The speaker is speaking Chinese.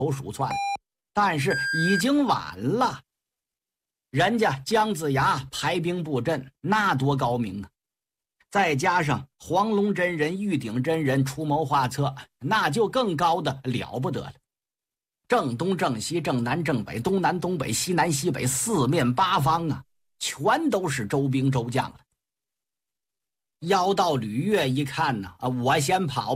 鼠窜，但是已经晚了。人家姜子牙排兵布阵，那多高明啊！再加上黄龙真人、玉鼎真人出谋划策，那就更高的了不得了。正东正西正南正北，东南东北，西南西北，四面八方啊，全都是周兵周将了。妖道吕岳一看呢，我先跑